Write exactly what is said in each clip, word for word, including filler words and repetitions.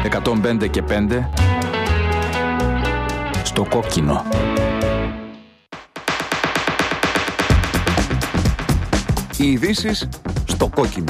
εκατόν πέντε και πέντε στο κόκκινο. Οι ειδήσεις στο κόκκινο.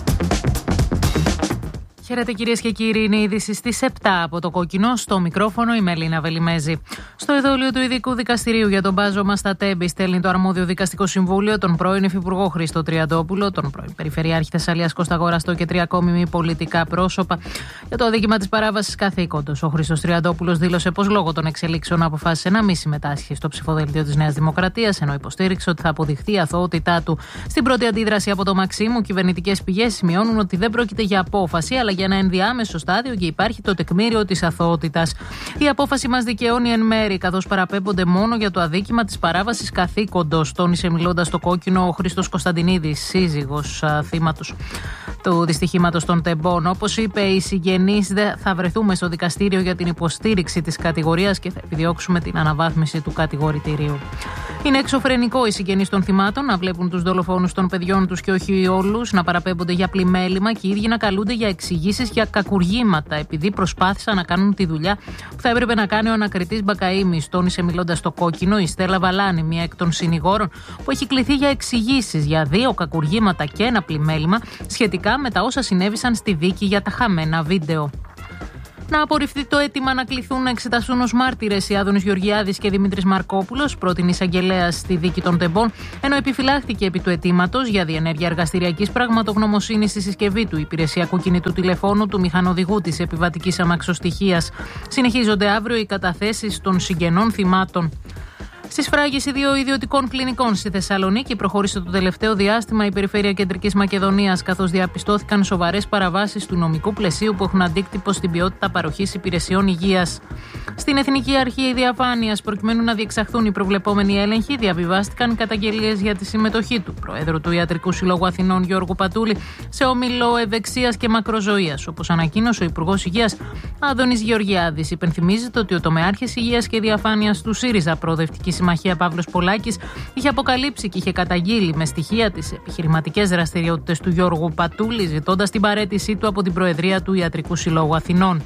Χαίρετε κυρίες και κύριοι, είναι η είδηση στις επτά από το κόκκινο. Στο μικρόφωνο η Μελίνα Βελιμέζη. Στο εδόλιο του Ειδικού Δικαστηρίου για τον μπάζωμα στα Τέμπη στέλνει το αρμόδιο δικαστικό συμβούλιο τον πρώην Υφυπουργό Χρήστο Τριαντόπουλο, τον πρώην Περιφερειάρχη Θεσσαλίας Κώστα Αγοραστό και τρία ακόμη μη πολιτικά πρόσωπα για το αδίκημα της παράβασης καθήκοντος. Ο Χρήστος Τριαντόπουλος δήλωσε πως λόγω των εξελίξεων αποφάσισε να μην συμμετάσχει στο ψηφοδέλτιο της Νέας Δημοκρατίας, ενώ υποστήριξε ότι θα αποδειχθεί η αθωότητά του. Στην πρώτη αντίδραση από το Μαξίμου, κυβερνητικές πηγές σημειώνουν ότι δεν πρόκειται για απόφαση, αλλά για ένα ενδιάμεσο στάδιο και υπάρχει το τεκμήριο της αθωότητας. Η απόφαση μας δικαιώνει εν μέρη, καθώς παραπέμπονται μόνο για το αδίκημα της παράβασης καθήκοντος, τόνισε μιλώντας στο κόκκινο ο Χρήστος Κωνσταντινίδης, σύζυγος θύματος του δυστυχήματος των Τεμπών. Όπως είπε, οι συγγενείς θα βρεθούμε στο δικαστήριο για την υποστήριξη της κατηγορίας και θα επιδιώξουμε την αναβάθμιση του κατηγορητηρίου. Είναι εξωφρενικό οι συγγενείς των θυμάτων να βλέπουν τους δολοφόνους των παιδιών τους και όχι όλους να παραπέμπονται για πλημέλημα και οι ίδιοι να καλούνται για εξηγήσεις για κακουργήματα, επειδή προσπάθησαν να κάνουν τη δουλειά που θα έπρεπε να κάνει ο ανακριτής Μπακαΐμης, τόνισε μιλώντας στο κόκκινο η Στέλλα Βαλάνη, μία εκ των συνηγόρων που έχει κληθεί για εξηγήσεις για δύο κακουργήματα και ένα πλημέλημα σχετικά με τα όσα συνέβησαν στη δίκη για τα χαμένα βίντεο. Να απορριφθεί το αίτημα να κληθούν να εξεταστούν ως μάρτυρες οι Άδωνης Γεωργιάδης και Δημήτρης Μαρκόπουλος, πρότεινε εισαγγελέας στη δίκη των Τεμπών, ενώ επιφυλάχθηκε επί του αιτήματος για διενέργεια εργαστηριακής πραγματογνωμοσύνης στη συσκευή του υπηρεσιακού κινητού τηλεφώνου του μηχανοδηγού της επιβατικής αμαξοστοιχείας. Συνεχίζονται αύριο οι καταθέσεις των συγγενών θυμάτων. Στις φράγες δύο ιδιωτικών κλινικών στη Θεσσαλονίκη προχώρησε το τελευταίο διάστημα η Περιφέρεια Κεντρικής Μακεδονίας, καθώς διαπιστώθηκαν σοβαρές παραβάσεις του νομικού πλαισίου που έχουν αντίκτυπο στην ποιότητα παροχής υπηρεσιών υγείας. Στην Εθνική Αρχή Διαφάνειας, προκειμένου να διεξαχθούν οι προβλεπόμενοι έλεγχοι, διαβιβάστηκαν καταγγελίες για τη συμμετοχή του Προέδρου του Ιατρικού Συλλόγου Αθηνών Γιώργου Πατούλη σε όμιλο ευεξίας και μακροζωίας. Όπως ανακοίνωσε ο Υπουργός Υγείας Άδωνης Γεωργιάδης, υπενθυμίζεται ότι ο τομεάρχης Υγείας και Διαφάνειας του ΣΥΡΙΖΑ Προοδευτική Συμμαχία Παύλος Πολάκης είχε αποκαλύψει και είχε καταγγείλει με στοιχεία τις επιχειρηματικές δραστηριότητες του Γιώργου Πατούλη, ζητώντας την παραίτησή του από την Προεδρία του Ιατρικού Συλλόγου Αθηνών.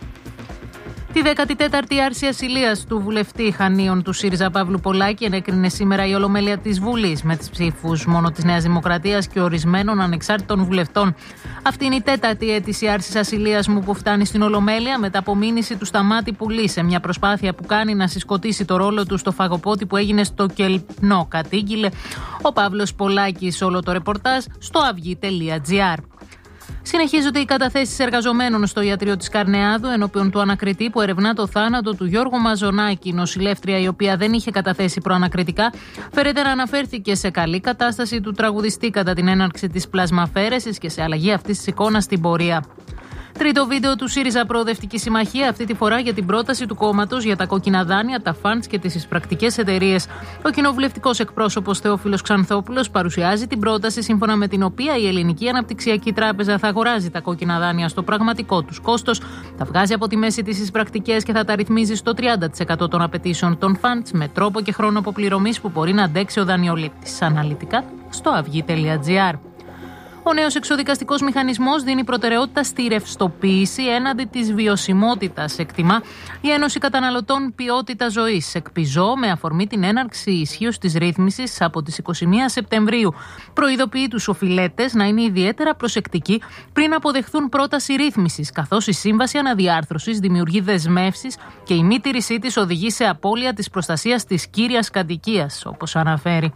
Τη δέκατη τέταρτη άρση ασυλίας του βουλευτή Χανίων του ΣΥΡΙΖΑ Παύλου Πολάκη ενέκρινε σήμερα η Ολομέλεια της Βουλής με τις ψήφους μόνο της Νέας Δημοκρατίας και ορισμένων ανεξάρτητων βουλευτών. Αυτή είναι η τέταρτη αίτηση άρσης ασυλίας μου που φτάνει στην Ολομέλεια μετά από μήνυση του Σταμάτη Πουλή σε μια προσπάθεια που κάνει να συσκοτήσει το ρόλο του στο φαγοπότη που έγινε στο Κελπνό. Κατήγγειλε ο Παύλος Πολάκης. Όλο το ρεπορτάζ στο αυγή τελεία τζι άρ. Συνεχίζονται οι καταθέσεις εργαζομένων στο ιατρείο της Καρνεάδου ενώπιον του ανακριτή που ερευνά το θάνατο του Γιώργου Μαζονάκη. Η νοσηλεύτρια, η οποία δεν είχε καταθέσει προανακριτικά, φέρεται να αναφέρθηκε σε καλή κατάσταση του τραγουδιστή κατά την έναρξη της πλασμαφέρεσης και σε αλλαγή αυτής της εικόνας στην πορεία. Τρίτο βίντεο του ΣΥΡΙΖΑ Προοδευτική Συμμαχία, αυτή τη φορά για την πρόταση του κόμματος για τα κόκκινα δάνεια, τα φαντς και τις εισπρακτικές εταιρείες. Ο κοινοβουλευτικός εκπρόσωπος Θεόφιλος Ξανθόπουλος παρουσιάζει την πρόταση σύμφωνα με την οποία η Ελληνική Αναπτυξιακή Τράπεζα θα αγοράζει τα κόκκινα δάνεια στο πραγματικό τους κόστος, θα βγάζει από τη μέση τις εισπρακτικές και θα τα ρυθμίζει στο τριάντα τοις εκατό των απαιτήσεων των φαντς με τρόπο και χρόνο αποπληρωμής που μπορεί να αντέξει ο δανειολήπτης. Αναλυτικά στο αυγή τελεία τζι άρ. Ο νέος εξοδικαστικός μηχανισμός δίνει προτεραιότητα στη ρευστοποίηση έναντι της βιωσιμότητας, εκτιμά η Ένωση Καταναλωτών Ποιότητας Ζωής, εκπιζώ, με αφορμή την έναρξη ισχύως της ρύθμισης από τις είκοσι μία Σεπτεμβρίου. Προειδοποιεί τους οφειλέτες να είναι ιδιαίτερα προσεκτικοί πριν αποδεχθούν πρόταση ρύθμισης, καθώς η σύμβαση αναδιάρθρωσης δημιουργεί δεσμεύσεις και η μη τήρησή της οδηγεί σε απώλεια της προστασίας της κύριας κατοικίας, όπως αναφέρει.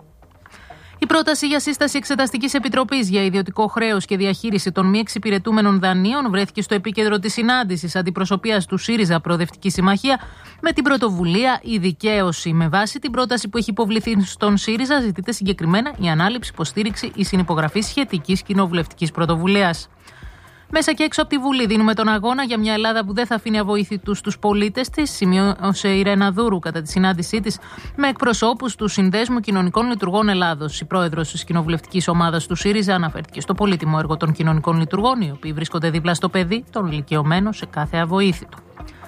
Η πρόταση για σύσταση Εξεταστικής Επιτροπής για ιδιωτικό χρέος και διαχείριση των μη εξυπηρετούμενων δανείων βρέθηκε στο επίκεντρο της συνάντησης αντιπροσωπείας του ΣΥΡΙΖΑ Προοδευτική Συμμαχία με την πρωτοβουλία «Η Δικαίωση». Με βάση την πρόταση που έχει υποβληθεί στον ΣΥΡΙΖΑ, ζητείται συγκεκριμένα η ανάληψη, υποστήριξη ή συνυπογραφή σχετικής κοινοβουλευτικής πρωτοβουλίας. Μέσα και έξω από τη Βουλή δίνουμε τον αγώνα για μια Ελλάδα που δεν θα αφήνει αβοήθητους τους πολίτες της, σημείωσε η Ρένα Δούρου κατά τη συνάντησή της με εκπροσώπους του Συνδέσμου Κοινωνικών Λειτουργών Ελλάδος. Η πρόεδρος της κοινοβουλευτικής ομάδας του ΣΥΡΙΖΑ αναφέρθηκε στο πολύτιμο έργο των κοινωνικών λειτουργών, οι οποίοι βρίσκονται δίπλα στο παιδί, τον ηλικιωμένο, σε κάθε αβοήθητο.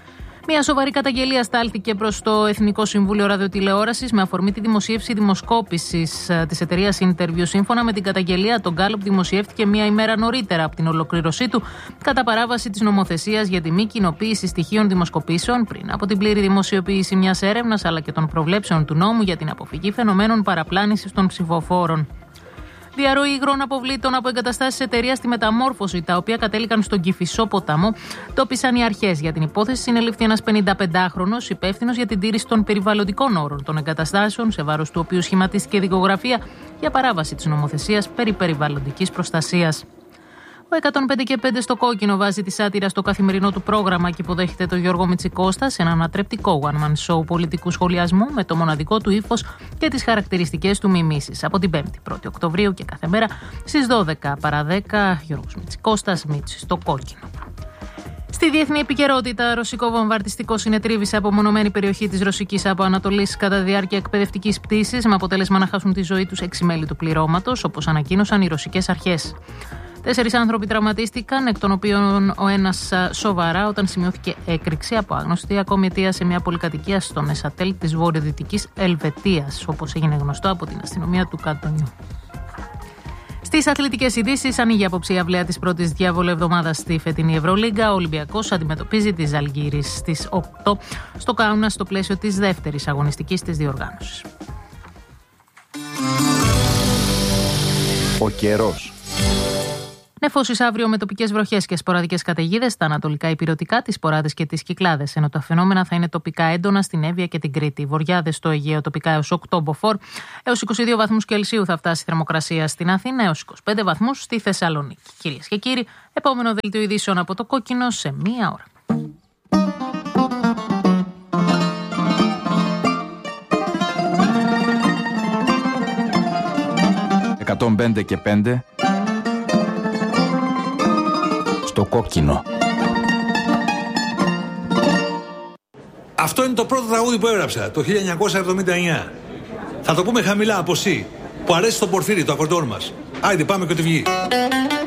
Μια σοβαρή καταγγελία στάλθηκε προς το Εθνικό Συμβούλιο Ραδιοτηλεόρασης με αφορμή τη δημοσίευση δημοσκόπησης της εταιρείας Interview. Σύμφωνα με την καταγγελία, το Γκάλοπ δημοσιεύτηκε μία ημέρα νωρίτερα από την ολοκλήρωσή του, κατά παράβαση της νομοθεσίας για τη μη κοινοποίηση στοιχείων δημοσκοπήσεων πριν από την πλήρη δημοσιοποίηση μιας έρευνας, αλλά και των προβλέψεων του νόμου για την αποφυγή φαινομένων παραπλάνησης των ψηφοφόρων. Διαρροή υγρών αποβλήτων από εγκαταστάσεις εταιρείας στη Μεταμόρφωση, τα οποία κατέληκαν στον Κηφισό ποταμό, τόπισαν οι αρχές. Για την υπόθεση συνελήφθη ένας πενηνταπεντάχρονος υπεύθυνος για την τήρηση των περιβαλλοντικών όρων των εγκαταστάσεων, σε βάρος του οποίου σχηματίστηκε δικογραφία για παράβαση της νομοθεσίας περί περιβαλλοντικής προστασίας. Ο εκατόν πέντε και πέντε στο κόκκινο βάζει τη σάτυρα στο καθημερινό του πρόγραμμα και υποδέχεται τον Γιώργο Μητσικώστα σε ένα ανατρεπτικό one-man show πολιτικού σχολιασμού με το μοναδικό του ύφος και τις χαρακτηριστικές του μιμήσεις. Από την πέμπτη πρώτη Οκτωβρίου και κάθε μέρα στις δώδεκα παρά δέκα, Γιώργος Μητσικώστας, Μίτσι στο κόκκινο. Στη διεθνή επικαιρότητα, ρωσικό βομβαρδιστικό συνετρίβησε από μονομένη περιοχή της Ρωσικής Αποανατολής κατά διάρκεια εκπαιδευτικής πτήσης, με αποτέλεσμα να χάσουν τη ζωή τους έξι μέλη του πληρώματος, όπως ανακοίνωσαν οι ρωσικές αρχές. Τέσσερις άνθρωποι τραυματίστηκαν, εκ των οποίων ο ένας σοβαρά, όταν σημειώθηκε έκρηξη από άγνωστη ακόμη αιτία σε μια πολυκατοικία στο Νεσατέλ της βορειοδυτικής Ελβετίας, όπως έγινε γνωστό από την αστυνομία του καντονιού. Στις αθλητικές ειδήσεις, ανοίγει απόψε η αυλαία της πρώτης διάβολου εβδομάδας στη φετινή Ευρωλίγκα. Ο Ολυμπιακός αντιμετωπίζει τη Ζαλγκίρις στις οκτώ στο Κάουνας, στο πλαίσιο της δεύτερης αγωνιστικής της διοργάνωσης. Ο καιρός. Νεφώσεις αύριο με τοπικές βροχές και σποραδικές καταιγίδες στα ανατολικά ηπειρωτικά, τις Ποράδες και τις Κυκλάδες. Ενώ τα φαινόμενα θα είναι τοπικά έντονα στην Εύβοια και την Κρήτη. Βοριάδες στο Αιγαίο τοπικά έως οκτώ μποφόρ. Έως είκοσι δύο βαθμούς Κελσίου θα φτάσει η θερμοκρασία στην Αθήνα, έως είκοσι πέντε βαθμούς στη Θεσσαλονίκη. Κυρίες και κύριοι, επόμενο δελτίο ειδήσεων από το κόκκινο σε μία ώρα. εκατόν πέντε και πέντε στο κόκκινο. Αυτό είναι το πρώτο τραγούδι που έγραψα το χίλια εννιακόσια εβδομήντα εννιά. Θα το πούμε χαμηλά από C, που αρέσει στον Πορφύρη, το ακορντεόν μας. Άιντε, πάμε και ό,τι βγει.